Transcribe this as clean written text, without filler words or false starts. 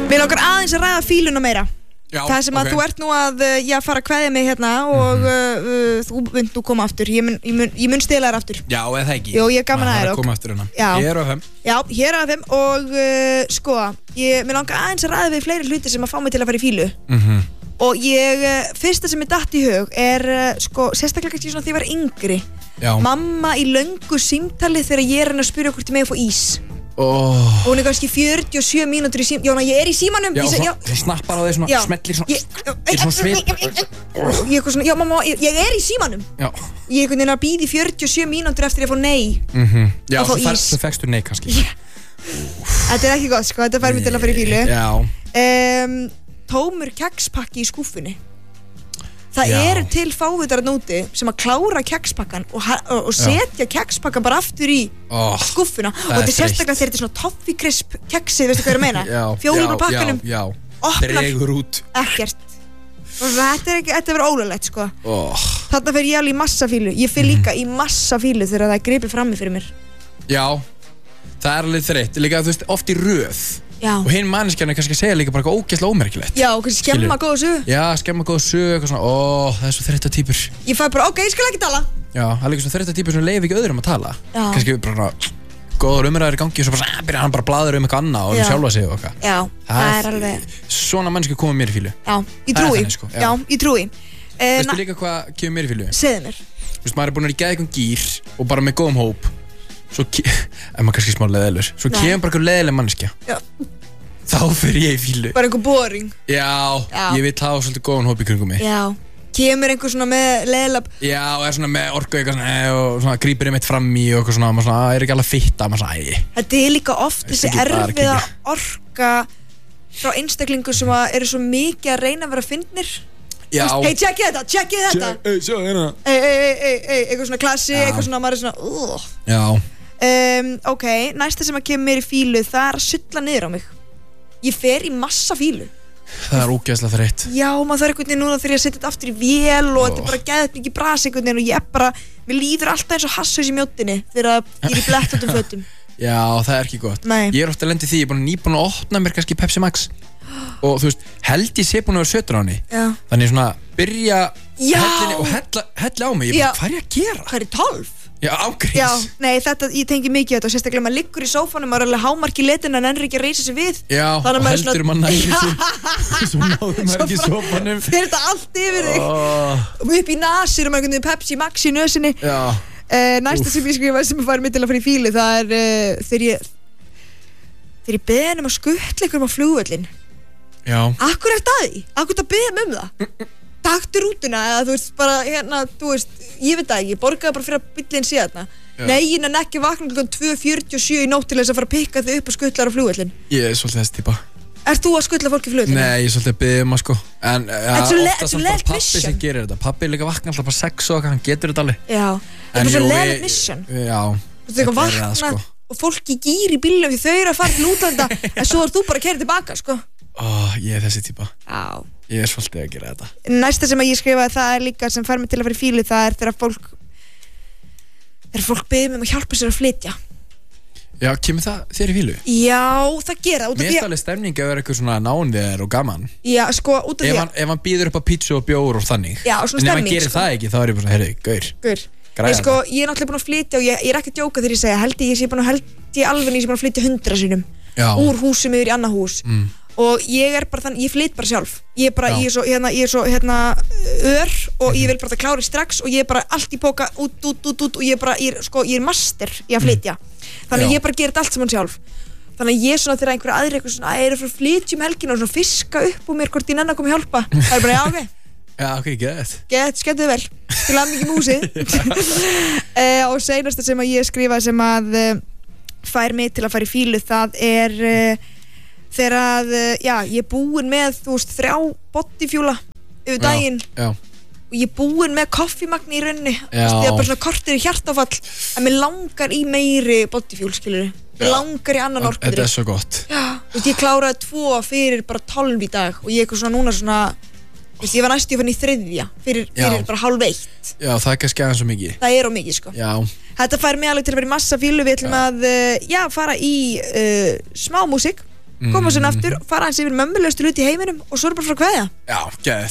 Mér langar aðeins að ræða fíluna meira. Já, það sem að þú ert nú að fara að kveðja mig hérna og þú mynd nú koma aftur. Ég mun stela þér aftur. Já, eða ekki. Jú, ég er gaman að þér. Það er að koma aftur hérna. Hér á FM. Já, hér á FM og sko, mér langar aðeins að ræða við fleiri hluti sem að fá mig til að fara í fílu. Og fyrsta sem ég datt í hug sko, sérstaklega kannski svona því ég var yngri. Já. Mamma í löngu símtali þegar ég er að spyrja hvort ég megi að fá ís. Hún er kannski 47 mínútur í símanum. Jóna, ég er í símanum. Já, það snappar á þig svona, smellir svona, svona svip. Ég svona, já mamma, ég er í símanum. Já. Ég er einhvern veginn að bíða í 47 mínútur eftir að fá nei. Já, svo fækstu nei kannski. Þetta er ekki gott, sko, þetta fær mig til að fara í fílu. Já. Tómur kekspakki í skúffunni. Það eru til fávitar að nóti sem að klára kekspakkan og setja kekspakkan bara aftur í skúffuna og þetta er sérstaklega þegar þetta er svona toffee crisp keksið, veistu hvað ég meina? Fjólur á pakkanum, dregur út ekkert og þetta verður ólöglegt, sko. Þarna fer ég alveg í massafílu. Ég fer líka í massafílu þegar það er gripið frammi fyrir mér. Já, það er alveg þreytt. Líka, þú veist, oft í röð. Já. Og hinn manneskjarni kannski að segja líka bara eitthvað ógeðslega ómerkilegt. Já, og kannski skemma góða sögu. Já, skemma góða sögu, eitthvað svona, það er svo þreytta týpur. Ég fæ bara, ég skal ekki tala. Já, það er líka svo þreytta týpur sem leyfi ekki öðrum að tala. Já. Kannski bara góðar umræður í gangi og svo bara byrjar hann bara að blaður eitthvað annað og sjálfa sig og eitthvað. Já, það er alveg. Svona manneskju koma mér í fílu. Já, ég trúi. Já, ég trúi. Veistu líka hvað kemur mér í fílu? Segðu mér. Þú veist, maður er búinn að vera í geðveikum gír og bara með góðum hóp. Svo maður kannski smá leiðilegur. Svo kemur bara einhver leiðileg manneskja. Já. Þá fer ég í fílu. Bara einhver boring. Já, ég vil hafa svolítið góðan hóp í kringum mig. Já, kemur einhver svona með leiðileg. Já, og er svona með orku eitthvað svona og svona grípir einmitt fram í og eitthvað svona, maður svona, er ekki alveg fitta, maður svona, Þetta er líka oft þessi erfiða orka frá einstaklingu sem eru svo mikið að reyna að vera fyndnir. Já. Hei, tjekkið þetta. Hei, sjá hérna. Eitthvað svona klassi, eitthvað svona, maður er svona, Já. Ok, næsta sem að kemur mér í fílu, það er að sulla niður á mig. Ég fer í massa fílu. Það er ógeðslega þreytt. Já, maður þarf einhvern veginn núna þegar ég setja þetta aftur í vél og þetta er bara geðið mikið bras einhvern veginn og ég bara, mér líður alltaf eins og hasshaus í mjóttinni þegar ég er í blettóttum fötum. Já, það er ekki gott. Nei. Ég er ofta að lenda í því, ég er nýbúin að opna mér kannski Pepsi Max og þú veist, held ég sé búin að vera sötur á henni. Já. Þannig svona, byrja hellinni og hella á mig, ég bara, hvað er ég að gera? Hvað er 12? Já, ágríns. Já, nei, þetta, ég tengi mikið þetta og sérstaklega maður liggur í sófanum, maður er alveg hámark í letina en ennur ekki að reysa sig við. Já, og heldur maður næri sig, svo náður maður ekki í sófanum. Þeir þetta allt yfir þig. Og upp í nasir og maður er Pepsi Max í nösinni. Já. Næsta sem ég skrifaði sem að fara mig til að fara í fílu, það er þegar ég beðin að skuttla ykkur á flugvöllin. Já. Akkur er það í? Akkur það beðum það? Taktu rútuna eða þú veist bara hérna, þú veist, ég veit það ekki, ég borgaði bara fyrir að bíllinn sé þarna. Nei, ég nenni ekki vakna klukkan 2:47 í nótt til þess að fara að pikka þau upp og skuttla á flugvöllin. Ég er svolítið þessi típa. Ert þú að skuttla fólk í flugvöllinu? Nei, ég er svolítið að biðja sko. En ofta samt bara pappi mission. sem gerir þetta. Pappi er líka vakna alltaf bara 6 og hann getur þetta alveg. Já, þetta er svo leðilegt mission. Já, þú veist, vakna sko. Og fólk í gír í bílnum því þau eru að fara til útlanda en svo þú bara að keyra tilbaka, sko. Ég er þessi típa. Já. Ég er svolítið að gera þetta. Næsta sem að ég skrifaði, það er líka sem fær mig til að fara í fílu, það er þegar fólk biður mig að hjálpa sér að flytja. Já, kemur það þér í fílu? Já, það gera. Mér finnst alveg stemning að vera eitthvað svona náinn þér og gaman. Já, sko, út af því að ef hann býður upp á pítsu og bjór og þannig. Já, svona stemning. En ef hann gerir það ekki, þá er ég bara svona, heyrðu, gaur. Nei, sko, ég er náttúrulega búin að flytja og ég er ekki að djóka þegar ég segja, held ég sé búin að flytja 100 sinnum úr húsum yfir í annað hús. Og ég er bara þannig, ég flyt bara sjálf. Ég er svo ör og ég vil bara það klári strax og ég er bara allt í póka út og ég er master í að flytja. Þannig að ég bara gerir þetta allt saman sjálf. Þannig að ég svona þegar einhverja aðrir eitthvað svona eru fyrir að flytja helgina og svona fiska upp úr mér hvort ég nenni að koma að hjálpa. Það er bara já, ok. Já, ok, gett. Skemmtið vel. Til að mikið músið. Og seinasta sem að ég skrifaði sem að fær mig til að fara í fílu, það er þegar að, ég er búin með, þú veist, 3 bodyfuela yfir daginn. Já. Og ég er búin með koffimagni í rauninni. Það er bara svona kortir í hjartáfall. En mér langar í meiri bodyfuel, skilurðu. Mér langar í annan orkudrykk. Þetta er svo gott. Já. Þú veist, ég kláraði 2 fyrir bara 12 í dag og ég eitthvað svona núna svona, þú veist, ég var næstu að fann í 3. fyrir bara 12:30. Já, það er kannski aðeins svo mikið. Það er mikið, sko. Já. Þetta fær mig alveg til að vera í massa fílu. Við ætlum að, fara í smá músík koma sér aftur, fara hans yfir mömmulegustu hluti í heiminum og svo er bara frá kveðja. Já, geðveikt.